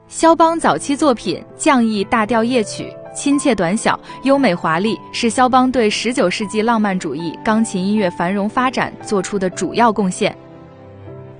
肖邦早期作品降 E 大调夜曲，亲切短小，优美华丽，是肖邦对19世纪浪漫主义钢琴音乐繁荣发展做出的主要贡献。